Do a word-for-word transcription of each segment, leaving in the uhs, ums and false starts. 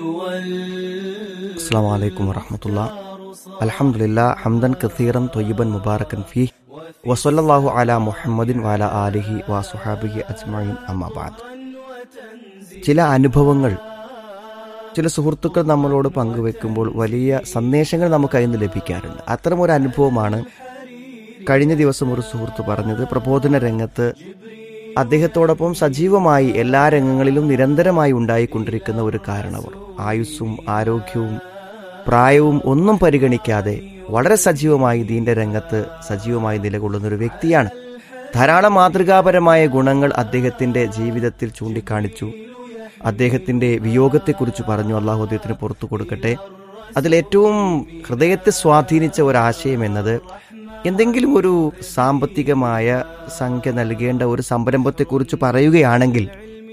അസ്സലാമു അലൈക്കും വറഹ്മത്തുള്ളാഹി. അൽഹംദുലില്ലാഹ് ഹംദൻ കസീറൻ ത്വയ്യിബൻ മുബാറകൻ ഫീഹി വസല്ലല്ലാഹു അലാ മുഹമ്മദിൻ വഅലാ ആലിഹി വസ്വഹാബിഹി അജ്മഈൻ അമ്മാ ബഅദ്. ചില അനുഭവങ്ങൾ ചില സുഹൃത്തുക്കൾ നമ്മളോട് പങ്കുവെക്കുമ്പോൾ വലിയ സന്ദേശങ്ങൾ നമുക്ക് അതിൽ നിന്ന് ലഭിക്കാറുണ്ട്. അത്തരമൊരു അനുഭവമാണ് കഴിഞ്ഞ ദിവസം ഒരു സുഹൃത്ത് പറഞ്ഞത്. പ്രബോധന രംഗത്ത് അദ്ദേഹത്തോടൊപ്പം സജീവമായി എല്ലാ രംഗങ്ങളിലും നിരന്തരമായി ഉണ്ടായിക്കൊണ്ടിരിക്കുന്ന ഒരു കാരണവർ, ആയുസ്സും ആരോഗ്യവും പ്രായവും ഒന്നും പരിഗണിക്കാതെ വളരെ സജീവമായി ദീന്റെ രംഗത്ത് സജീവമായി നിലകൊള്ളുന്ന ഒരു വ്യക്തിയാണ്. ധാരാളം മാതൃകാപരമായ ഗുണങ്ങൾ അദ്ദേഹത്തിന്റെ ജീവിതത്തിൽ ചൂണ്ടിക്കാണിച്ചു. അദ്ദേഹത്തിന്റെ വിയോഗത്തെക്കുറിച്ച് പറഞ്ഞു. അള്ളാഹു അദ്ദേഹത്തിന് പുറത്തു കൊടുക്കട്ടെ. അതിലേറ്റവും ഹൃദയത്തെ സ്വാധീനിച്ച ഒരാശയം എന്നത്, എന്തെങ്കിലും ഒരു സാമ്പത്തികമായ സംഖ്യ നൽകേണ്ട ഒരു സംരംഭത്തെക്കുറിച്ച് പറയുകയാണെങ്കിൽ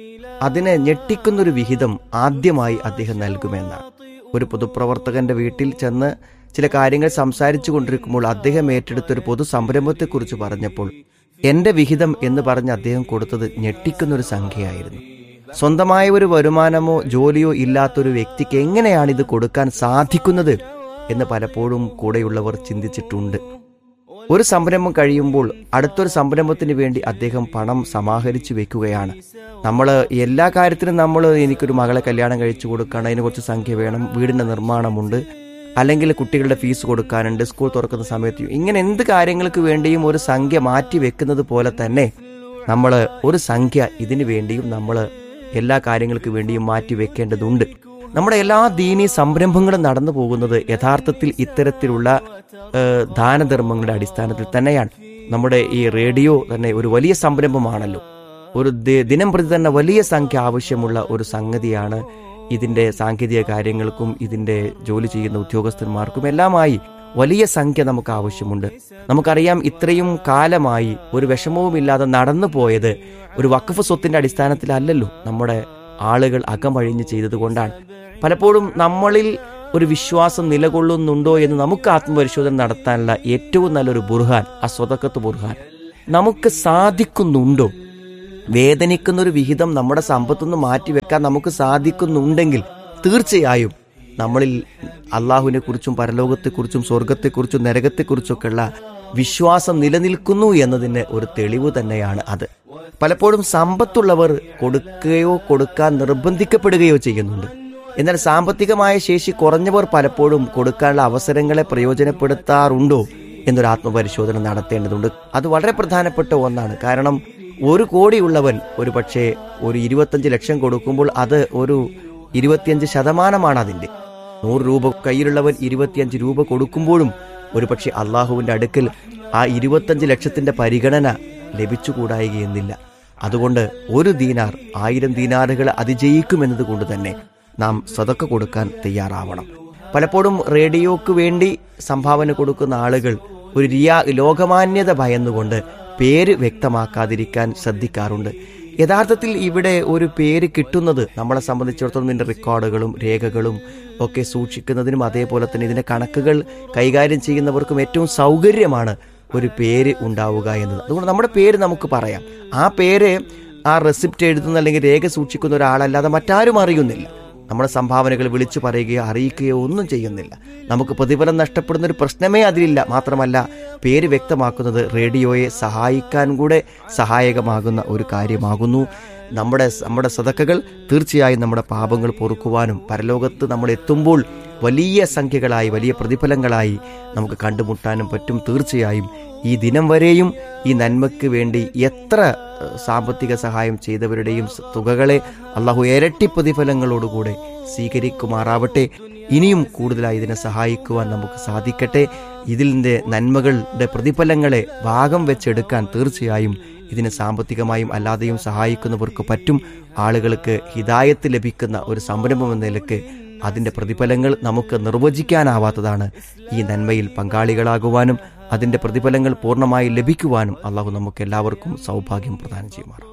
അതിനെ ഞെട്ടിക്കുന്നൊരു വിഹിതം ആദ്യമായി അദ്ദേഹം നൽകുമെന്നാണ്. ഒരു പൊതുപ്രവർത്തകന്റെ വീട്ടിൽ ചെന്ന് ചില കാര്യങ്ങൾ സംസാരിച്ചു കൊണ്ടിരിക്കുമ്പോൾ അദ്ദേഹം ഏറ്റെടുത്തൊരു പൊതു സംരംഭത്തെക്കുറിച്ച് പറഞ്ഞപ്പോൾ എന്റെ വിഹിതം എന്ന് പറഞ്ഞ് അദ്ദേഹം കൊടുത്തത് ഞെട്ടിക്കുന്നൊരു സംഖ്യയായിരുന്നു. സ്വന്തമായ ഒരു വരുമാനമോ ജോലിയോ ഇല്ലാത്തൊരു വ്യക്തിക്ക് എങ്ങനെയാണ് ഇത് കൊടുക്കാൻ സാധിക്കുന്നത് എന്ന് പലപ്പോഴും കൂടെയുള്ളവർ ചിന്തിച്ചിട്ടുണ്ട്. ഒരു സംരംഭം കഴിയുമ്പോൾ അടുത്തൊരു സംരംഭത്തിന് വേണ്ടി അദ്ദേഹം പണം സമാഹരിച്ചു വെക്കുകയാണ്. നമ്മൾ എല്ലാ കാര്യത്തിനും നമ്മൾ എനിക്കൊരു മകളെ കല്യാണം കഴിച്ചു കൊടുക്കണം, അതിന് കുറച്ച് സംഖ്യ വേണം, വീടിൻ്റെ നിർമ്മാണമുണ്ട്, അല്ലെങ്കിൽ കുട്ടികളുടെ ഫീസ് കൊടുക്കാനുണ്ട്, സ്കൂൾ തുറക്കുന്ന സമയത്ത്, ഇങ്ങനെ എന്ത് കാര്യങ്ങൾക്ക് വേണ്ടിയും ഒരു സംഖ്യ മാറ്റി വെക്കുന്നത് പോലെ തന്നെ നമ്മൾ ഒരു സംഖ്യ ഇതിനു വേണ്ടിയും നമ്മൾ എല്ലാ കാര്യങ്ങൾക്ക് വേണ്ടിയും മാറ്റി വെക്കേണ്ടതുണ്ട്. നമ്മുടെ എല്ലാ ദീനീ സംരംഭങ്ങളും നടന്നു പോകുന്നത് യഥാർത്ഥത്തിൽ ഇത്തരത്തിലുള്ള ദാനധർമ്മങ്ങളുടെ അടിസ്ഥാനത്തിൽ തന്നെയാണ്. നമ്മുടെ ഈ റേഡിയോ തന്നെ ഒരു വലിയ സംരംഭമാണല്ലോ. ഒരു ദിനം പ്രതി തന്നെ വലിയ സംഖ്യ ആവശ്യമുള്ള ഒരു സംഗതിയാണ്. ഇതിന്റെ സാങ്കേതിക കാര്യങ്ങൾക്കും ഇതിന്റെ ജോലി ചെയ്യുന്ന ഉദ്യോഗസ്ഥന്മാർക്കും എല്ലാമായി വലിയ സംഖ്യ നമുക്ക് ആവശ്യമുണ്ട്. നമുക്കറിയാം, ഇത്രയും കാലമായി ഒരു വിഷമവുമില്ലാതെ നടന്നു പോയത് ഒരു വഖഫ് സ്വത്തിന്റെ അടിസ്ഥാനത്തിലല്ലല്ലോ, നമ്മുടെ ആളുകൾ അകമഴിഞ്ഞ് ചെയ്തതുകൊണ്ടാണ്. പലപ്പോഴും നമ്മളിൽ ഒരു വിശ്വാസം നിലകൊള്ളുന്നുണ്ടോ എന്ന് നമുക്ക് ആത്മപരിശോധന നടത്താനുള്ള ഏറ്റവും നല്ലൊരു ബുർഹാൻ ആ സ്വതക്കത്ത് ബുർഹാൻ. നമുക്ക് സാധിക്കുന്നുണ്ടോ? വേദനിക്കുന്നൊരു വിഹിതം നമ്മുടെ സമ്പത്തുനിന്ന് മാറ്റിവെക്കാൻ നമുക്ക് സാധിക്കുന്നുണ്ടെങ്കിൽ തീർച്ചയായും നമ്മളിൽ അള്ളാഹുവിനെ കുറിച്ചും പരലോകത്തെക്കുറിച്ചും സ്വർഗത്തെക്കുറിച്ചും നരകത്തെക്കുറിച്ചൊക്കെയുള്ള വിശ്വാസം നിലനിൽക്കുന്നു എന്നതിന് ഒരു തെളിവ് തന്നെയാണ് അത്. പലപ്പോഴും സമ്പത്തുള്ളവർ കൊടുക്കുകയോ കൊടുക്കാൻ നിർബന്ധിക്കപ്പെടുകയോ ചെയ്യുന്നുണ്ട്. എന്നാൽ സാമ്പത്തികമായ ശേഷി കുറഞ്ഞവർ പലപ്പോഴും കൊടുക്കാനുള്ള അവസരങ്ങളെ പ്രയോജനപ്പെടുത്താറുണ്ടോ എന്നൊരു ആത്മപരിശോധന നടത്തേണ്ടതുണ്ട്. അത് വളരെ പ്രധാനപ്പെട്ട ഒന്നാണ്. കാരണം ഒരു കോടിയുള്ളവൻ ഒരു പക്ഷേ ഒരു ഇരുപത്തഞ്ച് ലക്ഷം കൊടുക്കുമ്പോൾ അത് ഒരു ഇരുപത്തിയഞ്ച് ശതമാനമാണ് അതിൻ്റെ. നൂറ് രൂപ കയ്യിലുള്ളവൻ ഇരുപത്തിയഞ്ച് രൂപ കൊടുക്കുമ്പോഴും ഒരു പക്ഷേ അള്ളാഹുവിൻ്റെ അടുക്കൽ ആ ഇരുപത്തഞ്ച് ലക്ഷത്തിന്റെ പരിഗണന ലഭിച്ചുകൂടായികയെന്നില്ല. അതുകൊണ്ട് ഒരു ദീനാർ ആയിരം ദീനാറുകൾ അതിജയിക്കുമെന്നത് കൊണ്ട് തന്നെ നാം സദക്ക കൊടുക്കാൻ തയ്യാറാവണം. പലപ്പോഴും റേഡിയോക്ക് വേണ്ടി സംഭാവന കൊടുക്കുന്ന ആളുകൾ ഒരു റിയാ ലോകമാന്യത ഭയന്നുകൊണ്ട് പേര് വ്യക്തമാക്കാതിരിക്കാൻ ശ്രദ്ധിക്കാറുണ്ട്. യഥാർത്ഥത്തിൽ ഇവിടെ ഒരു പേര് കിട്ടുന്നത് നമ്മളെ സംബന്ധിച്ചിടത്തോളം ഇതിൻ്റെ റെക്കോർഡുകളും രേഖകളും ഒക്കെ സൂക്ഷിക്കുന്നതിനും അതേപോലെ തന്നെ ഇതിൻ്റെ കണക്കുകൾ കൈകാര്യം ചെയ്യുന്നവർക്കും ഏറ്റവും സൗകര്യമാണ് ഒരു പേര് ഉണ്ടാവുക എന്നത്. അതുകൊണ്ട് നമ്മുടെ പേര് നമുക്ക് പറയാം. ആ പേര് ആ റെസിപ്റ്റ് എഴുതുന്ന അല്ലെങ്കിൽ രേഖ സൂക്ഷിക്കുന്ന ഒരാളല്ലാതെ മറ്റാരും അറിയുന്നില്ല. നമ്മുടെ സംഭാവനകൾ വിളിച്ചു പറയുകയോ അറിയിക്കുകയോ ഒന്നും ചെയ്യുന്നില്ല. നമുക്ക് പ്രതിഫലം നഷ്ടപ്പെടുന്ന ഒരു പ്രശ്നമേ അതിലില്ല. മാത്രമല്ല, പേര് വ്യക്തമാക്കുന്നത് റേഡിയോയെ സഹായിക്കാൻ കൂടെ സഹായകമാകുന്ന ഒരു കാര്യമാകുന്നു. നമ്മുടെ നമ്മുടെ സദക്കകൾ തീർച്ചയായും നമ്മുടെ പാപങ്ങൾ പൊറുക്കുവാനും പരലോകത്ത് നമ്മൾ എത്തുമ്പോൾ വലിയ സംഖ്യകളായി വലിയ പ്രതിഫലങ്ങളായി നമുക്ക് കണ്ടുമുട്ടാനും പറ്റും. തീർച്ചയായും ഈ ദിനം വരെയും ഈ നന്മയ്ക്ക് വേണ്ടി എത്ര സാമ്പത്തിക സഹായം ചെയ്തവരുടെയും തുകകളെ അള്ളാഹു ഇരട്ടി പ്രതിഫലങ്ങളോടുകൂടെ സ്വീകരിക്കുമാറാവട്ടെ. ഇനിയും കൂടുതലായി ഇതിനെ സഹായിക്കുവാൻ നമുക്ക് സാധിക്കട്ടെ. ഇതിൻ്റെ നന്മകളുടെ പ്രതിഫലങ്ങളെ ഭാഗം വെച്ചെടുക്കാൻ തീർച്ചയായും ഇതിനെ സാമ്പത്തികമായും അല്ലാതെയും സഹായിക്കുന്നവർക്ക് പറ്റും. ആളുകൾക്ക് ഹിദായത്ത് ലഭിക്കുന്ന ഒരു സംരംഭം എന്ന നിലയ്ക്ക് അതിൻ്റെ പ്രതിഫലങ്ങൾ നമുക്ക് നിർവചിക്കാനാവാത്തതാണ്. ഈ നന്മയിൽ പങ്കാളികളാകുവാനും അതിൻ്റെ പ്രതിഫലങ്ങൾ പൂർണ്ണമായി ലഭിക്കുവാനും അള്ളാഹു നമുക്ക് എല്ലാവർക്കും സൗഭാഗ്യം പ്രദാനം ചെയ്യുമാറാം.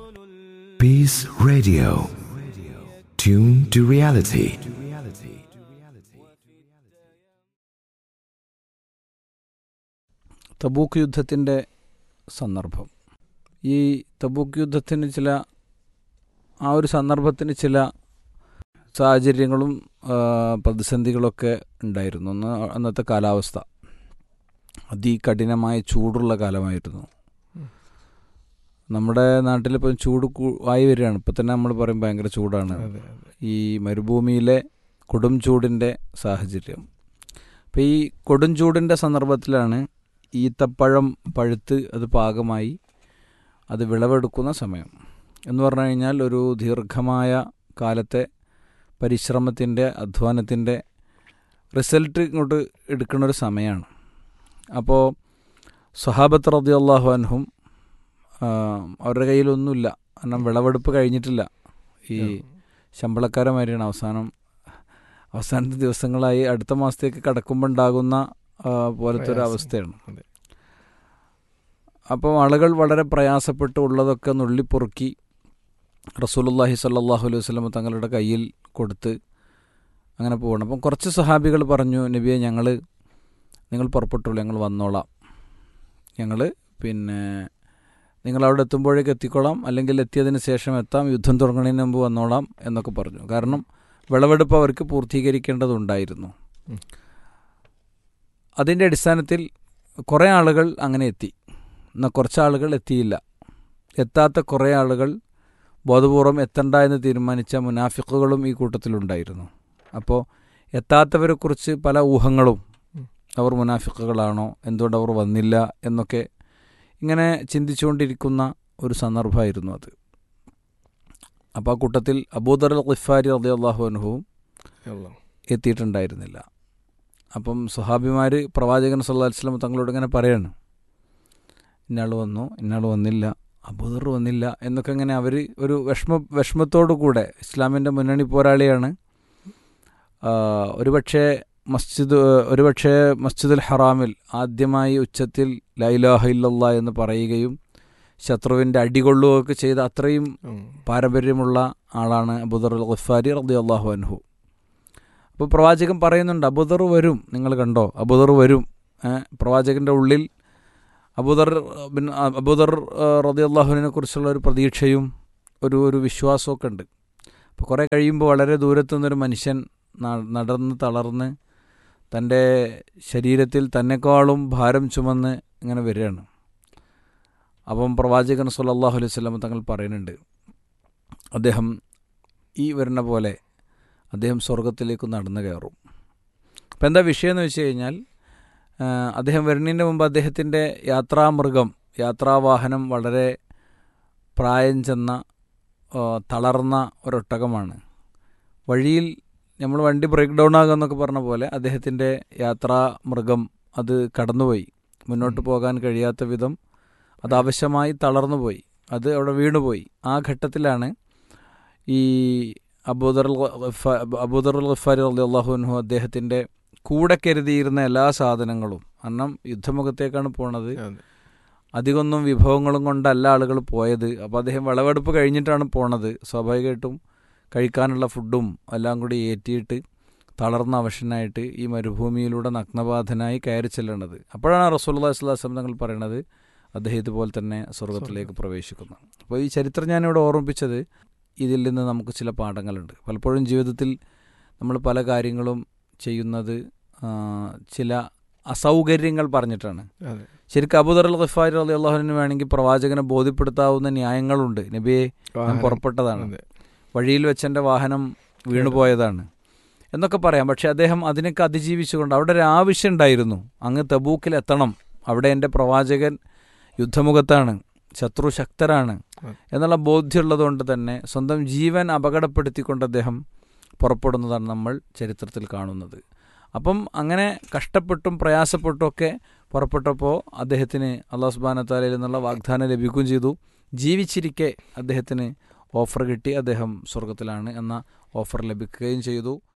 Peace Radio. Tune to reality. Tabuk യുദ്ധത്തിൻ്റെ സന്ദർഭം. ഈ തബൂക്ക് യുദ്ധത്തിന് ചില ആ ഒരു സന്ദർഭത്തിന് ചില സാഹചര്യങ്ങളും പ്രതിസന്ധികളൊക്കെ ഉണ്ടായിരുന്നു. ഒന്ന് അന്നത്തെ കാലാവസ്ഥ അതികഠിനമായ ചൂടുള്ള കാലമായിരുന്നു. നമ്മുടെ നാട്ടിലിപ്പോൾ ചൂട് ആയി വരികയാണ്. ഇപ്പം തന്നെ നമ്മൾ പറയും ഭയങ്കര ചൂടാണ്. ഈ മരുഭൂമിയിലെ കൊടും ചൂടിൻ്റെ സാഹചര്യം. അപ്പം ഈ കൊടും ചൂടിൻ്റെ സന്ദർഭത്തിലാണ് ഈത്തപ്പഴം പഴുത്ത് അത് പാകമായി അത് വിളവെടുക്കുന്ന സമയം എന്ന് പറഞ്ഞു കഴിഞ്ഞാൽ ഒരു ദീർഘമായ കാലത്തെ പരിശ്രമത്തിൻ്റെ അധ്വാനത്തിൻ്റെ റിസൾട്ട് ഇങ്ങോട്ട് എടുക്കുന്നൊരു സമയമാണ്. അപ്പോൾ സ്വഹാബത്ത് റളിയല്ലാഹു അൻഹും അവരുടെ കയ്യിലൊന്നുമില്ല, കാരണം വിളവെടുപ്പ് കഴിഞ്ഞിട്ടില്ല. ഈ ശമ്പളക്കാരന്മാരെയാണ് അവസാനം അവസാനത്തെ ദിവസങ്ങളായി അടുത്ത മാസത്തേക്ക് കടക്കുമ്പോൾ ഉണ്ടാകുന്ന പോലത്തെ ഒരു അവസ്ഥയാണ്. അപ്പോൾ ആളുകൾ വളരെ പ്രയാസപ്പെട്ട് ഉള്ളതൊക്കെ നുള്ളിപ്പൊറുക്കി റസൂലുള്ളാഹി സ്വല്ലല്ലാഹു അലൈഹി വസല്ലം തങ്ങളുടെ കയ്യിൽ കൊടുത്ത് അങ്ങനെ പോകണം. അപ്പം കുറച്ച് സഹാബികൾ പറഞ്ഞു, നബിയെ ഞങ്ങൾ നിങ്ങൾ പുറപ്പെട്ടുള്ളൂ, ഞങ്ങൾ വന്നോളാം, ഞങ്ങൾ പിന്നെ നിങ്ങളവിടെ എത്തുമ്പോഴേക്ക് എത്തിക്കോളാം, അല്ലെങ്കിൽ എത്തിയതിന് ശേഷം എത്താം, യുദ്ധം തുടങ്ങുന്നതിന് മുമ്പ് വന്നോളാം എന്നൊക്കെ പറഞ്ഞു. കാരണം വിളവെടുപ്പ് അവർക്ക് പൂർത്തീകരിക്കേണ്ടതുണ്ടായിരുന്നു. അതിൻ്റെ അടിസ്ഥാനത്തിൽ കുറേ ആളുകൾ അങ്ങനെ എത്തി, എന്നാൽ കുറച്ച് ആളുകൾ എത്തിയില്ല. എത്താത്ത കുറേ ആളുകൾ ബോധപൂർവം എത്തണ്ട എന്ന് തീരുമാനിച്ച മുനാഫിക്കുകളും ഈ കൂട്ടത്തിലുണ്ടായിരുന്നു. അപ്പോൾ എത്താത്തവരെക്കുറിച്ച് പല ഊഹങ്ങളും, അവർ മുനാഫിക്കുകളാണോ, എന്തുകൊണ്ട് അവർ വന്നില്ല എന്നൊക്കെ ഇങ്ങനെ ചിന്തിച്ചുകൊണ്ടിരിക്കുന്ന ഒരു സന്ദർഭമായിരുന്നു അത്. അപ്പോൾ ആ കൂട്ടത്തിൽ അബൂദർ അൽ ഖിഫാരി റളിയല്ലാഹു അൻഹുവും എത്തിയിട്ടുണ്ടായിരുന്നില്ല. അപ്പം സ്വഹാബിമാർ പ്രവാചകൻ സല്ലല്ലാഹു അലൈഹി വസല്ലം തങ്ങളോട് ഇങ്ങനെ പറയാണ്, ഇന്നാൾ വന്നു, ഇന്നാൾ വന്നില്ല, അബൂദർ വന്നില്ല എന്നൊക്കെ ഇങ്ങനെ അവർ ഒരു വിഷമ വിഷമത്തോടു കൂടെ. ഇസ്ലാമിൻ്റെ മുന്നണി പോരാളിയാണ്. ഒരുപക്ഷെ മസ്ജിദ് ഒരുപക്ഷെ മസ്ജിദുൽ ഹറാമിൽ ആദ്യമായി ഉച്ചത്തിൽ ലാ ഇലാഹ ഇല്ലല്ലാഹ് എന്ന് പറയുകയും ശത്രുവിൻ്റെ അടികൊള്ളുകയൊക്കെ ചെയ്ത അത്രയും പാരമ്പര്യമുള്ള ആളാണ് അബൂദർ അൽ ഖിഫാരി റളിയല്ലാഹു അൻഹു. അപ്പോൾ പ്രവാചകൻ പറയുന്നുണ്ട്, അബൂദർ വരും, നിങ്ങൾ കണ്ടോ, അബൂദർ വരും. പ്രവാചകൻ്റെ ഉള്ളിൽ അബൂദർ ബിൻ അബൂദർ റളിയല്ലാഹുവിനെ കുറിച്ചുള്ള ഒരു പ്രതീക്ഷയും ഒരു ഒരു വിശ്വാസമൊക്കെ ഉണ്ട്. അപ്പോൾ കുറേ കഴിയുമ്പോൾ വളരെ ദൂരത്തു നിന്നൊരു മനുഷ്യൻ നടന്ന് തളർന്ന് തൻ്റെ ശരീരത്തിൽ തന്നെക്കാളും ഭാരം ചുമന്ന് ഇങ്ങനെ വരികയാണ്. അപ്പം പ്രവാചകൻ സല്ലല്ലാഹു അലൈഹി വസല്ലം തങ്ങൾ പറയുന്നുണ്ട്, അദ്ദേഹം ഈ വരുന്ന പോലെ അദ്ദേഹം സ്വർഗത്തിലേക്ക് നടന്നു കയറും. അപ്പം എന്താ വിഷയം എന്ന് വെച്ച് കഴിഞ്ഞാൽ, അദ്ദേഹം വരുന്നതിൻ്റെ മുമ്പ് അദ്ദേഹത്തിൻ്റെ യാത്രാമൃഗം യാത്രാവാഹനം വളരെ പ്രായം ചെന്ന തളർന്ന ഒരൊട്ടകമാണ്. വഴിയിൽ നമ്മൾ വണ്ടി ബ്രേക്ക് ഡൗൺ ആകുമെന്നൊക്കെ പറഞ്ഞ പോലെ അദ്ദേഹത്തിൻ്റെ യാത്രാമൃഗം അത് കടന്നുപോയി, മുന്നോട്ട് പോകാൻ കഴിയാത്ത വിധം അത് ആവശ്യമായി തളർന്നുപോയി, അത് അവിടെ വീണുപോയി. ആ ഘട്ടത്തിലാണ് ഈ അബൂദർ അബൂദർ അൽ ഖിഫാരി റളിയല്ലാഹു അൻഹു അദ്ദേഹത്തിൻ്റെ കൂടെ കരുതിയിരുന്ന എല്ലാ സാധനങ്ങളും, കാരണം യുദ്ധമുഖത്തേക്കാണ് പോണത്, അധികമൊന്നും വിഭവങ്ങളും കൊണ്ടല്ല ആളുകൾ പോയത്. അപ്പോൾ അദ്ദേഹം വിളവെടുപ്പ് കഴിഞ്ഞിട്ടാണ് പോണത്. സ്വാഭാവികമായിട്ടും കഴിക്കാനുള്ള ഫുഡും എല്ലാം കൂടി ഏറ്റിയിട്ട് തളർന്ന അവശനായിട്ട് ഈ മരുഭൂമിയിലൂടെ നഗ്നബാധനായി കയറി ചെല്ലേണ്ടത്. അപ്പോഴാണ് റസൂലുള്ളാഹി സ്വല്ലല്ലാഹു അലൈഹി വസല്ലം തങ്ങൾ പറയണത്, അദ്ദേഹം ഇതുപോലെ തന്നെ സ്വർഗത്തിലേക്ക് പ്രവേശിക്കുന്നു. അപ്പോൾ ഈ ചരിത്രം ഞാനിവിടെ ഓർമ്മിപ്പിച്ചത്, ഇതിൽ നിന്ന് നമുക്ക് ചില പാഠങ്ങളുണ്ട്. പലപ്പോഴും ജീവിതത്തിൽ നമ്മൾ പല കാര്യങ്ങളും ചെയ്യുന്നത് ചില അസൗകര്യങ്ങൾ പറഞ്ഞിട്ടാണ്. ശരിക്കും അബൂദർ അൽ ഖിഫാരി റളിയല്ലാഹു അൻഹു വേണമെങ്കിൽ പ്രവാചകനെ ബോധ്യപ്പെടുത്താവുന്ന ന്യായങ്ങളുണ്ട്. നബിയെ, ഞാൻ പുറപ്പെട്ടതാണ്, വഴിയിൽ വെച്ചെൻ്റെ വാഹനം വീണുപോയതാണ് എന്നൊക്കെ പറയാം. പക്ഷെ അദ്ദേഹം അതിനൊക്കെ അതിജീവിച്ചുകൊണ്ട് അവിടെ ഒരു ആവശ്യം ഉണ്ടായിരുന്നു, അങ്ങ് തബൂക്കിൽ എത്തണം, അവിടെ എൻ്റെ പ്രവാചകൻ യുദ്ധമുഖത്താണ്, ശത്രു ശക്തരാണ് എന്നുള്ള ബോധ്യമുള്ളതുകൊണ്ട് തന്നെ സ്വന്തം ജീവൻ അപകടപ്പെടുത്തിക്കൊണ്ട് അദ്ദേഹം പുറപ്പെടുന്നതാണ് നമ്മൾ ചരിത്രത്തിൽ കാണുന്നത്. അപ്പം അങ്ങനെ കഷ്ടപ്പെട്ടും പ്രയാസപ്പെട്ടും ഒക്കെ പുറപ്പെട്ടപ്പോൾ അദ്ദേഹത്തിന് അല്ലാഹു സുബ്ഹാനഹു വ തആലയിൽ നിന്നുള്ള വാഗ്ദാനം ലഭിക്കുകയും ചെയ്തു. ജീവിച്ചിരിക്കെ അദ്ദേഹത്തിന് ഓഫർ കിട്ടി, അദ്ദേഹം സ്വർഗത്തിലാണ് എന്ന ഓഫർ ലഭിക്കുകയും ചെയ്തു.